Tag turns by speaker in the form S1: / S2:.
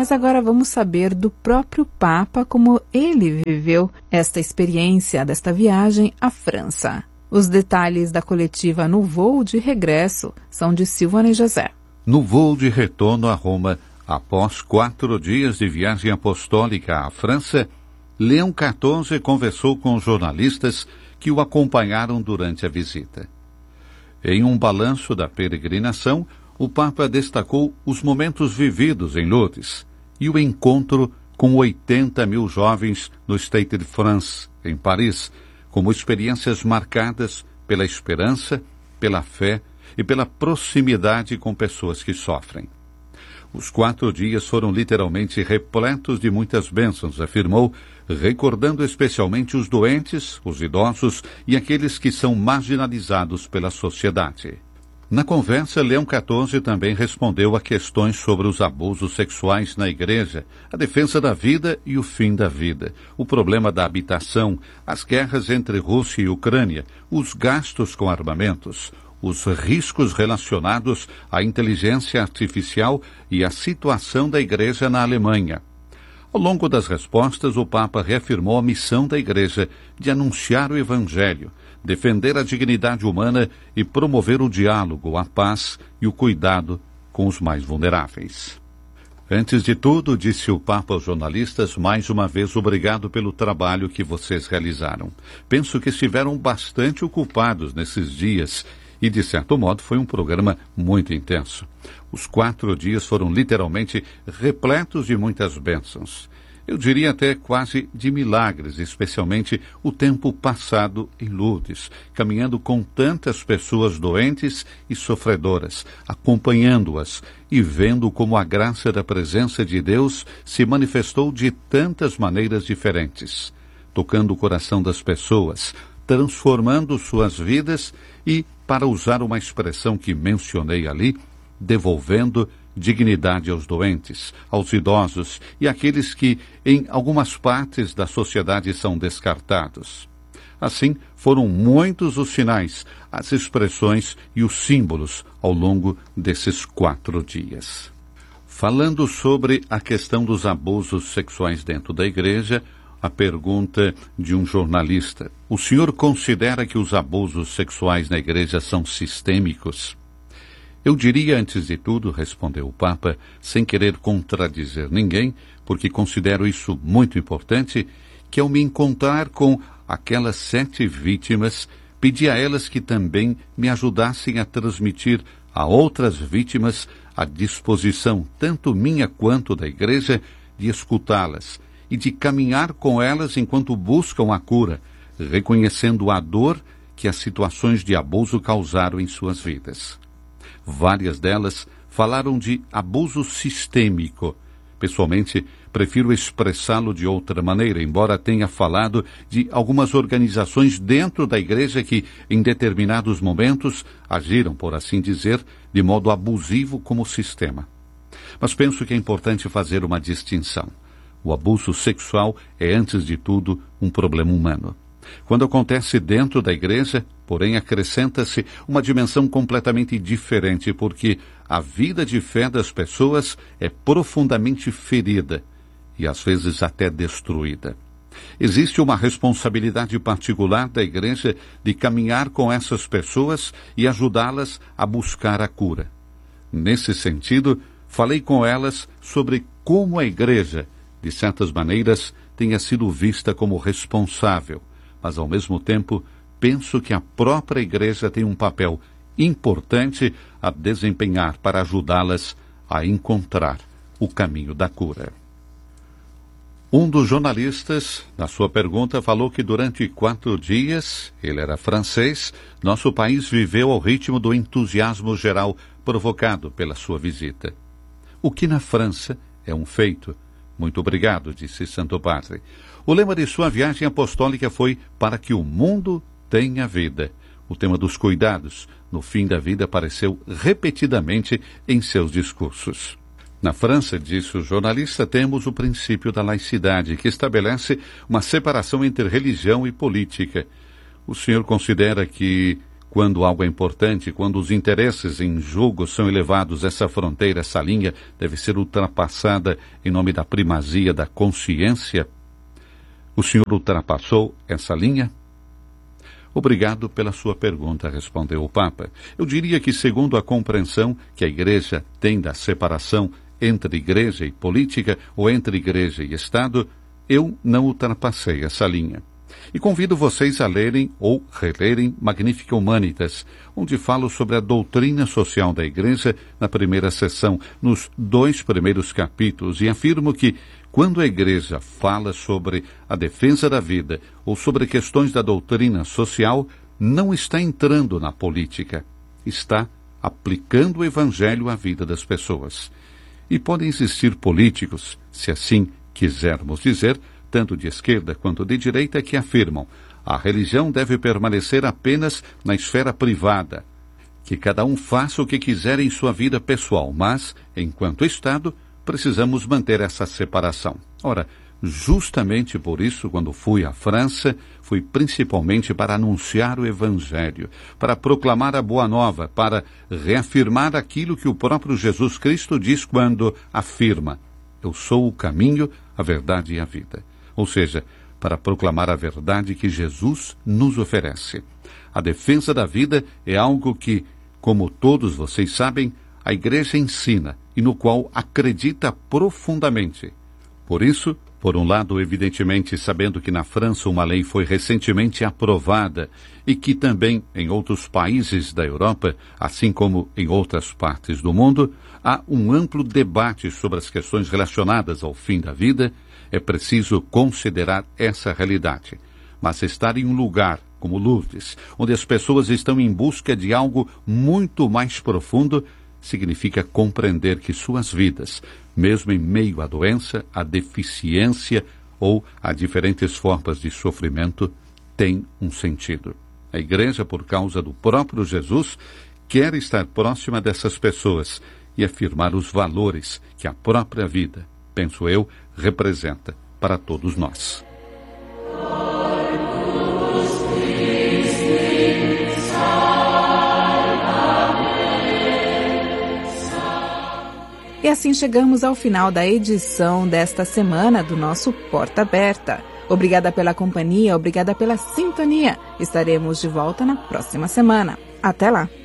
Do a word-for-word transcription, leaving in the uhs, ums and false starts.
S1: Mas agora vamos saber do próprio Papa como ele viveu esta experiência desta viagem à França. Os detalhes da coletiva no voo de regresso são de Silvana e José.
S2: No voo de retorno a Roma, após quatro dias de viagem apostólica à França, Leão quatorze conversou com os jornalistas que o acompanharam durante a visita. Em um balanço da peregrinação, o Papa destacou os momentos vividos em Lourdes e o encontro com oitenta mil jovens no Stade de France, em Paris, como experiências marcadas pela esperança, pela fé e pela proximidade com pessoas que sofrem. Os quatro dias foram literalmente repletos de muitas bênçãos, afirmou, recordando especialmente os doentes, os idosos e aqueles que são marginalizados pela sociedade. Na conversa, Leão quatorze também respondeu a questões sobre os abusos sexuais na igreja, a defesa da vida e o fim da vida, o problema da habitação, as guerras entre Rússia e Ucrânia, os gastos com armamentos, os riscos relacionados à inteligência artificial e a situação da igreja na Alemanha. Ao longo das respostas, o Papa reafirmou a missão da igreja de anunciar o Evangelho, defender a dignidade humana e promover o diálogo, a paz e o cuidado com os mais vulneráveis. Antes de tudo, disse o Papa aos jornalistas, mais uma vez obrigado pelo trabalho que vocês realizaram. Penso que estiveram bastante ocupados nesses dias e, de certo modo, foi um programa muito intenso. Os quatro dias foram literalmente repletos de muitas bênçãos. Eu diria até quase de milagres, especialmente o tempo passado em Lourdes, caminhando com tantas pessoas doentes e sofredoras, acompanhando-as e vendo como a graça da presença de Deus se manifestou de tantas maneiras diferentes, tocando o coração das pessoas, transformando suas vidas e, para usar uma expressão que mencionei ali, devolvendo dignidade aos doentes, aos idosos e àqueles que, em algumas partes da sociedade, são descartados. Assim, foram muitos os sinais, as expressões e os símbolos ao longo desses quatro dias. Falando sobre a questão dos abusos sexuais dentro da igreja, a pergunta de um jornalista: o senhor considera que os abusos sexuais na igreja são sistêmicos? Eu diria, antes de tudo, respondeu o Papa, sem querer contradizer ninguém, porque considero isso muito importante, que ao me encontrar com aquelas sete vítimas, pedi a elas que também me ajudassem a transmitir a outras vítimas a disposição, tanto minha quanto da igreja, de escutá-las e de caminhar com elas enquanto buscam a cura, reconhecendo a dor que as situações de abuso causaram em suas vidas. Várias delas falaram de abuso sistêmico. Pessoalmente, prefiro expressá-lo de outra maneira, embora tenha falado de algumas organizações dentro da igreja que, em determinados momentos, agiram, por assim dizer, de modo abusivo como sistema. Mas penso que é importante fazer uma distinção. O abuso sexual é, antes de tudo, um problema humano. Quando acontece dentro da igreja, porém, acrescenta-se uma dimensão completamente diferente, porque a vida de fé das pessoas é profundamente ferida e, às vezes, até destruída. Existe uma responsabilidade particular da igreja de caminhar com essas pessoas e ajudá-las a buscar a cura. Nesse sentido, falei com elas sobre como a igreja, de certas maneiras, tenha sido vista como responsável, mas, ao mesmo tempo, penso que a própria igreja tem um papel importante a desempenhar para ajudá-las a encontrar o caminho da cura. Um dos jornalistas, na sua pergunta, falou que durante quatro dias, ele era francês, nosso país viveu ao ritmo do entusiasmo geral provocado pela sua visita. O que na França é um feito. Muito obrigado, disse Santo Padre. O lema de sua viagem apostólica foi para que o mundo tenha vida. O tema dos cuidados no fim da vida apareceu repetidamente em seus discursos. Na França, disse o jornalista, temos o princípio da laicidade, que estabelece uma separação entre religião e política. O senhor considera que, quando algo é importante, quando os interesses em jogo são elevados, essa fronteira, essa linha deve ser ultrapassada em nome da primazia da consciência. O senhor ultrapassou essa linha? Obrigado pela sua pergunta, respondeu o Papa. Eu diria que, segundo a compreensão que a Igreja tem da separação entre Igreja e política, ou entre Igreja e Estado, eu não ultrapassei essa linha. E convido vocês a lerem ou relerem Magnificat Humanitas, onde falo sobre a doutrina social da Igreja na primeira sessão, nos dois primeiros capítulos, e afirmo que, quando a Igreja fala sobre a defesa da vida ou sobre questões da doutrina social, não está entrando na política, está aplicando o Evangelho à vida das pessoas. E podem existir políticos, se assim quisermos dizer, tanto de esquerda quanto de direita, que afirmam a religião deve permanecer apenas na esfera privada, que cada um faça o que quiser em sua vida pessoal, mas, enquanto Estado, precisamos manter essa separação. Ora, justamente por isso, quando fui à França, fui principalmente para anunciar o Evangelho, para proclamar a Boa Nova, para reafirmar aquilo que o próprio Jesus Cristo diz quando afirma: eu sou o caminho, a verdade e a vida. Ou seja, para proclamar a verdade que Jesus nos oferece. A defesa da vida é algo que, como todos vocês sabem, a Igreja ensina e no qual acredita profundamente. Por isso, por um lado, evidentemente, sabendo que na França uma lei foi recentemente aprovada e que também em outros países da Europa, assim como em outras partes do mundo, há um amplo debate sobre as questões relacionadas ao fim da vida, é preciso considerar essa realidade. Mas estar em um lugar como Lourdes, onde as pessoas estão em busca de algo muito mais profundo, significa compreender que suas vidas, mesmo em meio à doença, à deficiência ou a diferentes formas de sofrimento, têm um sentido. A Igreja, por causa do próprio Jesus, quer estar próxima dessas pessoas e afirmar os valores que a própria vida, penso eu, representa para todos nós.
S1: E assim chegamos ao final da edição desta semana do nosso Porta Aberta. Obrigada pela companhia, obrigada pela sintonia. Estaremos de volta na próxima semana. Até lá!